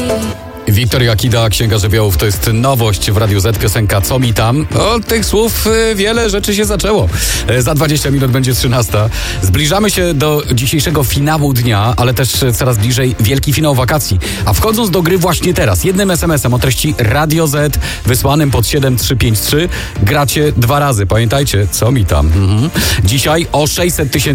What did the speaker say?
Wiktoria Kida, Księga Żywiołów, to jest nowość w Radiu Z, piosenka Co mi tam? Od tych słów wiele rzeczy się zaczęło. Za 20 minut będzie 13. Zbliżamy się do dzisiejszego finału dnia, ale też coraz bliżej wielki finał wakacji. A wchodząc do gry właśnie teraz, jednym SMS-em o treści Radio Z wysłanym pod 7353 gracie 2 razy. Pamiętajcie, co mi tam? Dzisiaj o 600 000